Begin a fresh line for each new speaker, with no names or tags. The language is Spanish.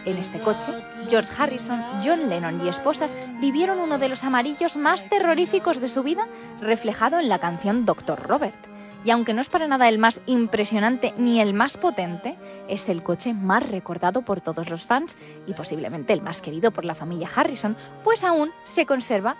En este coche, George Harrison, John Lennon y esposas vivieron uno de los amarillos más terroríficos de su vida, reflejado en la canción Dr. Robert. Y aunque no es para nada el más impresionante ni el más potente, es el coche más recordado por todos los fans y posiblemente el más querido por la familia Harrison, pues aún se conserva